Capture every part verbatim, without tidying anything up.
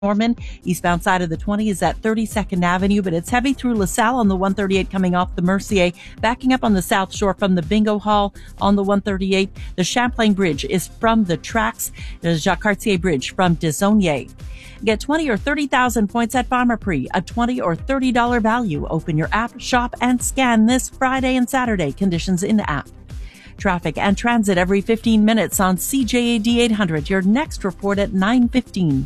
Norman. Eastbound side of the twenty is at thirty-second Avenue, but it's heavy through LaSalle on the one thirty-eight coming off the Mercier. Backing up on the South Shore from the Bingo Hall on the one thirty-eight. The Champlain Bridge is from the tracks. The Jacques Cartier Bridge from Desaulniers. Get twenty or thirty thousand points at Pharmaprix, a twenty or thirty dollars value. Open your app, shop, and scan this Friday and Saturday. Conditions in app. Traffic and transit every fifteen minutes on C J A D eight hundred. Your next report at nine fifteen.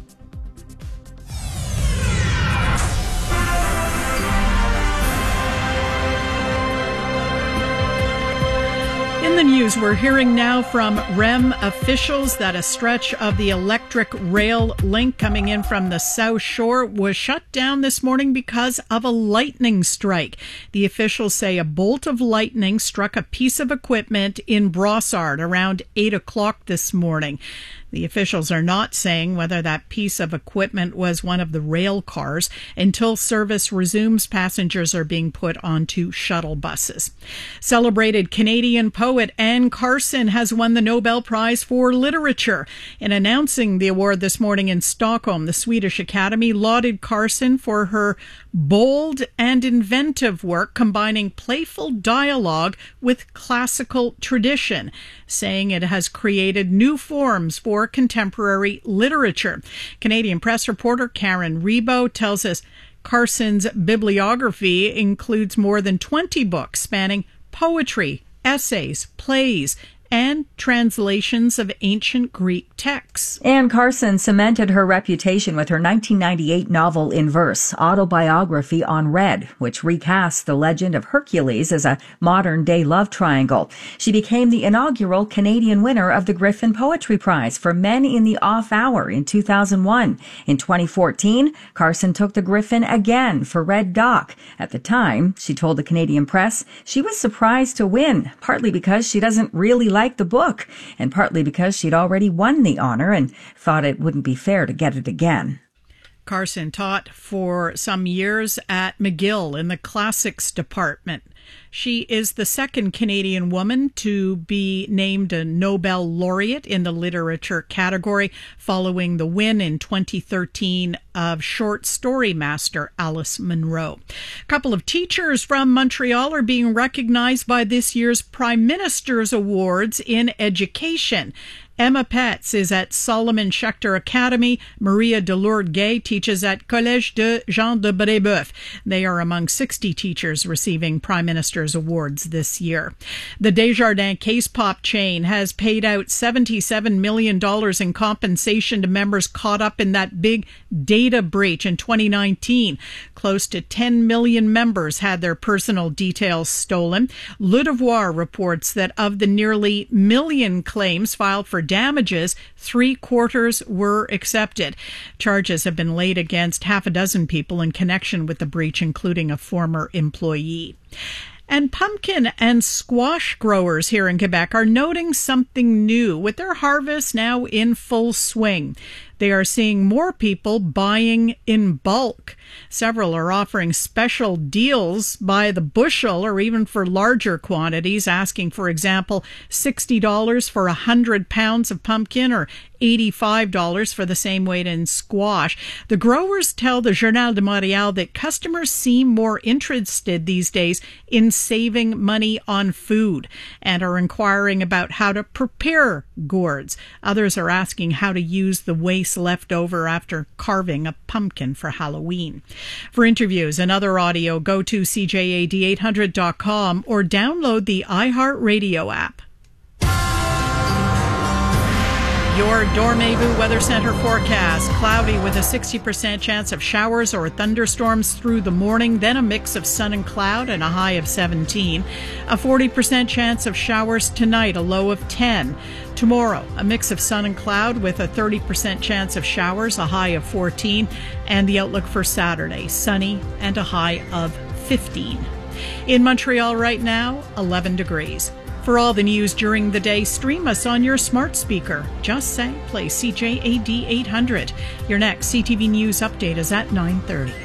In the news, we're hearing now from R E M officials that a stretch of the electric rail link coming in from the South Shore was shut down this morning because of a lightning strike. The officials say a bolt of lightning struck a piece of equipment in Brossard around eight o'clock this morning. The officials are not saying whether that piece of equipment was one of the rail cars. Until service resumes, passengers are being put onto shuttle buses. Celebrated Canadian poet Anne Carson has won the Nobel Prize for Literature. In announcing the award this morning in Stockholm, the Swedish Academy lauded Carson for her bold and inventive work combining playful dialogue with classical tradition, saying it has created new forms for contemporary literature. Canadian press reporter Karen Rebo tells us Carson's bibliography includes more than twenty books spanning poetry, essays, plays, and translations of ancient Greek texts. Anne Carson cemented her reputation with her nineteen ninety-eight novel in verse, Autobiography on Red, which recasts the legend of Hercules as a modern-day love triangle. She became the inaugural Canadian winner of the Griffin Poetry Prize for Men in the Off Hour in two thousand one. In twenty fourteen, Carson took the Griffin again for Red Doc. At the time, she told the Canadian Press she was surprised to win, partly because she doesn't really like the book, and partly because she'd already won the honor and thought it wouldn't be fair to get it again. Carson taught for some years at McGill in the classics department. She is the second Canadian woman to be named a Nobel laureate in the literature category, following the win in twenty thirteen of short story master Alice Munro. A couple of teachers from Montreal are being recognized by this year's Prime Minister's Awards in Education. Emma Petz is at Solomon Schechter Academy. Maria Delourde-Gay teaches at Collège de Jean de Brébeuf. They are among sixty teachers receiving Prime Minister's Awards this year. The Desjardins Case Pop chain has paid out seventy-seven million dollars in compensation to members caught up in that big data breach in twenty nineteen. Close to ten million members had their personal details stolen. Le Devoir reports that of the nearly million claims filed for damages, three quarters were accepted. Charges have been laid against half a dozen people in connection with the breach, including a former employee. And pumpkin and squash growers here in Quebec are noting something new with their harvest now in full swing. They are seeing more people buying in bulk. Several are offering special deals by the bushel or even for larger quantities, asking, for example, sixty dollars for one hundred pounds of pumpkin or eighty-five dollars for the same weight in squash. The growers tell the Journal de Montréal that customers seem more interested these days in saving money on food and are inquiring about how to prepare gourds. Others are asking how to use the waste left over after carving a pumpkin for Halloween. For interviews and other audio, go to C J A D eight hundred dot com or download the iHeartRadio app. Your Dormez-vous Weather Center forecast. Cloudy with a sixty percent chance of showers or thunderstorms through the morning, then a mix of sun and cloud and a high of seventeen. A forty percent chance of showers tonight, a low of ten. Tomorrow, a mix of sun and cloud with a thirty percent chance of showers, a high of fourteen. And the outlook for Saturday, sunny and a high of fifteen. In Montreal right now, eleven degrees. For all the news during the day, stream us on your smart speaker. Just say, play C J A D eight hundred. Your next C T V News update is at nine thirty.